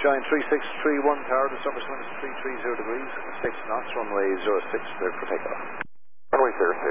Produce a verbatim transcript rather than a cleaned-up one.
Giant three six three one tower, December twenty three three zero degrees, six knots, runway zero six, cleared for takeoff. Runway zero